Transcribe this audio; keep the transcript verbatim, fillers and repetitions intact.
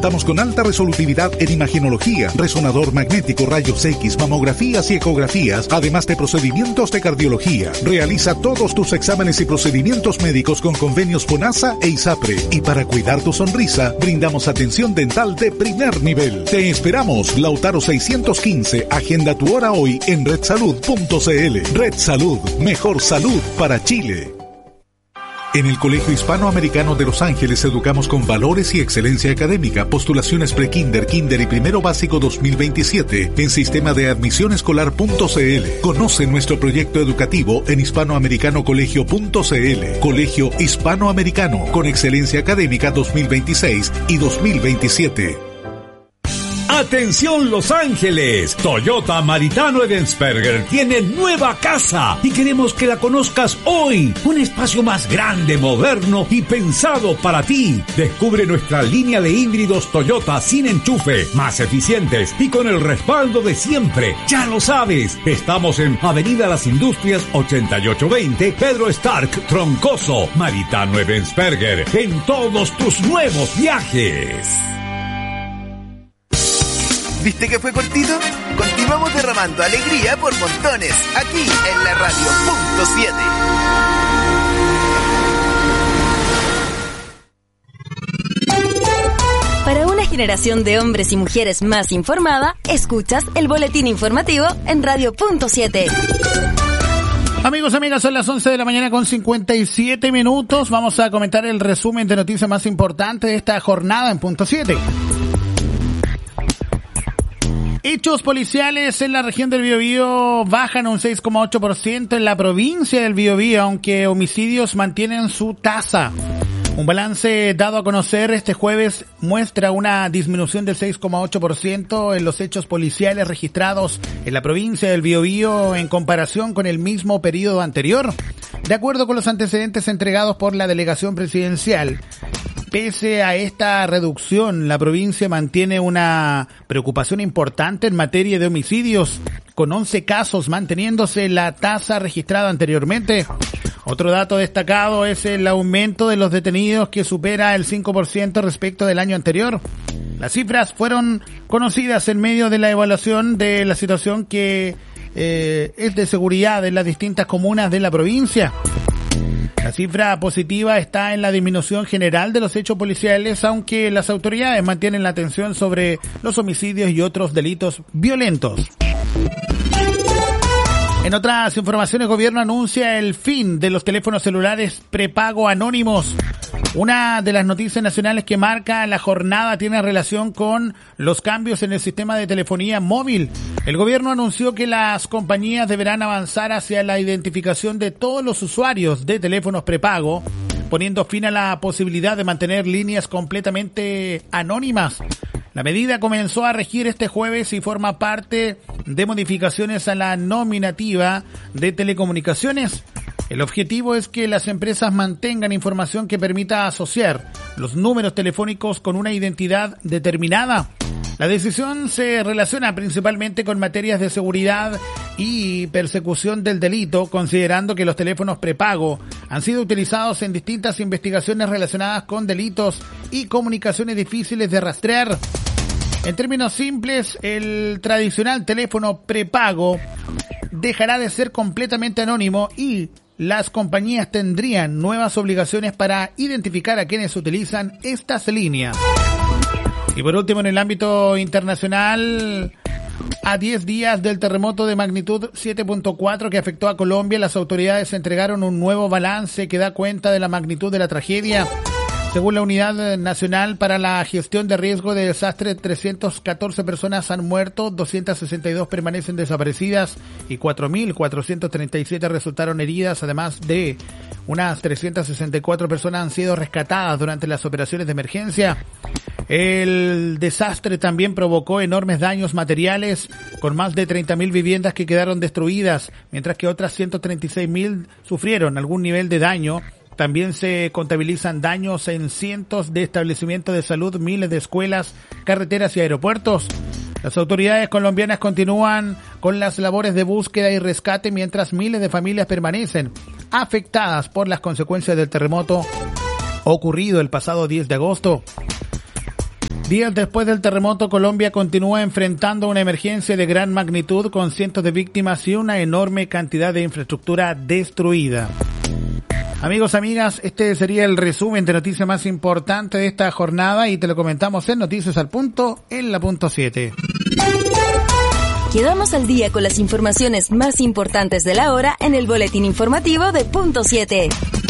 Estamos con alta resolutividad en imagenología, resonador magnético, rayos X, mamografías y ecografías, además de procedimientos de cardiología. Realiza todos tus exámenes y procedimientos médicos con convenios FONASA e ISAPRE. Y para cuidar tu sonrisa, brindamos atención dental de primer nivel. Te esperamos, Lautaro seiscientos quince. Agenda tu hora hoy en red salud punto c l. Red Salud, mejor salud para Chile. En el Colegio Hispanoamericano de Los Ángeles educamos con valores y excelencia académica. Postulaciones pre-kinder, kinder y primero básico dos mil veintisiete en sistema de admisión escolar punto c l. Conoce nuestro proyecto educativo en hispanoamericano colegio punto c l. Colegio Hispanoamericano con excelencia académica dos mil veintiséis y dos mil veintisiete. ¡Atención Los Ángeles! Toyota Maritano Ebensberger tiene nueva casa y queremos que la conozcas hoy. Un espacio más grande, moderno y pensado para ti. Descubre nuestra línea de híbridos Toyota sin enchufe, más eficientes y con el respaldo de siempre. Ya lo sabes, estamos en Avenida Las Industrias ochenta y ocho veinte, Pedro Stark, Troncoso. Maritano Ebensberger, en todos tus nuevos viajes. ¿Viste que fue cortito? Continuamos derramando alegría por montones, aquí en la radio punto siete. Para una generación de hombres y mujeres más informada, escuchas el boletín informativo en radio punto siete. Amigos, amigas, son las once de la mañana con cincuenta y siete minutos. Vamos a comentar el resumen de noticias más importantes de esta jornada en punto siete. Hechos policiales en la región del Biobío bajan un seis coma ocho por ciento en la provincia del Biobío, aunque homicidios mantienen su tasa. Un balance dado a conocer este jueves muestra una disminución del seis coma ocho por ciento en los hechos policiales registrados en la provincia del Biobío en comparación con el mismo periodo anterior. De acuerdo con los antecedentes entregados por la delegación presidencial, pese a esta reducción, la provincia mantiene una preocupación importante en materia de homicidios, con once casos manteniéndose la tasa registrada anteriormente. Otro dato destacado es el aumento de los detenidos, que supera el cinco por ciento respecto del año anterior. Las cifras fueron conocidas en medio de la evaluación de la situación que eh, es de seguridad en las distintas comunas de la provincia. La cifra positiva está en la disminución general de los hechos policiales, aunque las autoridades mantienen la atención sobre los homicidios y otros delitos violentos. En otras informaciones, el gobierno anuncia el fin de los teléfonos celulares prepago anónimos. Una de las noticias nacionales que marca la jornada tiene relación con los cambios en el sistema de telefonía móvil. El gobierno anunció que las compañías deberán avanzar hacia la identificación de todos los usuarios de teléfonos prepago, poniendo fin a la posibilidad de mantener líneas completamente anónimas. La medida comenzó a regir este jueves y forma parte de modificaciones a la nominativa de telecomunicaciones. El objetivo es que las empresas mantengan información que permita asociar los números telefónicos con una identidad determinada. La decisión se relaciona principalmente con materias de seguridad y persecución del delito, considerando que los teléfonos prepago han sido utilizados en distintas investigaciones relacionadas con delitos y comunicaciones difíciles de rastrear. En términos simples, el tradicional teléfono prepago dejará de ser completamente anónimo y las compañías tendrían nuevas obligaciones para identificar a quienes utilizan estas líneas. Y por último, en el ámbito internacional, a diez días del terremoto de magnitud siete punto cuatro que afectó a Colombia, las autoridades entregaron un nuevo balance que da cuenta de la magnitud de la tragedia. Según la Unidad Nacional para la Gestión de Riesgo de Desastre, trescientas catorce personas han muerto, doscientas sesenta y dos permanecen desaparecidas y cuatro mil cuatrocientas treinta y siete resultaron heridas, además de unas trescientas sesenta y cuatro personas han sido rescatadas durante las operaciones de emergencia. El desastre también provocó enormes daños materiales, con más de treinta mil viviendas que quedaron destruidas, mientras que otras ciento treinta y seis mil sufrieron algún nivel de daño. También se contabilizan daños en cientos de establecimientos de salud, miles de escuelas, carreteras y aeropuertos. Las autoridades colombianas continúan con las labores de búsqueda y rescate mientras miles de familias permanecen afectadas por las consecuencias del terremoto ocurrido el pasado diez de agosto. Días después del terremoto, Colombia continúa enfrentando una emergencia de gran magnitud con cientos de víctimas y una enorme cantidad de infraestructura destruida. Amigos, amigas, este sería el resumen de noticias más importantes de esta jornada y te lo comentamos en Noticias al Punto, en la punto siete. Quedamos al día con las informaciones más importantes de la hora en el boletín informativo de punto siete.